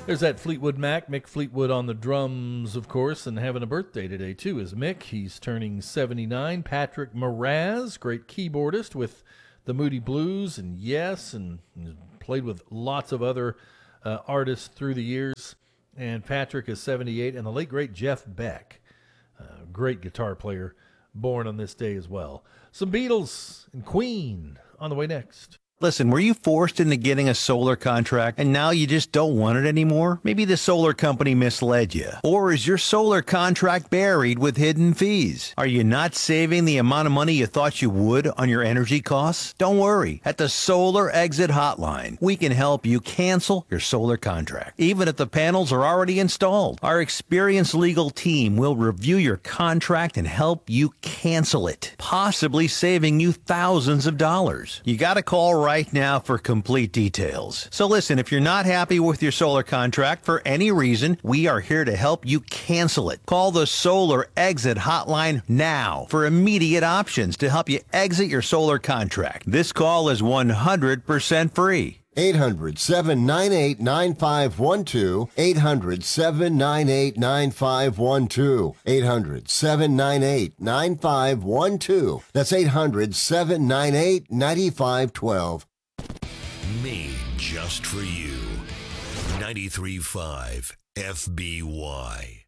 There's that Fleetwood Mac, Mick Fleetwood on the drums, of course, and having a birthday today, too, is Mick. He's turning 79. Patrick Moraz, great keyboardist with the Moody Blues and Yes, and he's played with lots of other artists through the years. And Patrick is 78. And the late, great Jeff Beck, great guitar player, born on this day as well. Some Beatles and Queen on the way next. Listen, were you forced into getting a solar contract and now you just don't want it anymore? Maybe the solar company misled you. Or is your solar contract buried with hidden fees? Are you not saving the amount of money you thought you would on your energy costs? Don't worry. At the Solar Exit Hotline, we can help you cancel your solar contract, even if the panels are already installed. Our experienced legal team will review your contract and help you cancel it, possibly saving you thousands of dollars. You got to call right now for complete details. So listen, if you're not happy with your solar contract for any reason, we are here to help you cancel it. Call the Solar Exit Hotline now for immediate options to help you exit your solar contract. This call is 100% free. 800-798-9512. 800-798-9512. 800-798-9512. That's 800-798-9512. Made just for you. 93.5 FBY.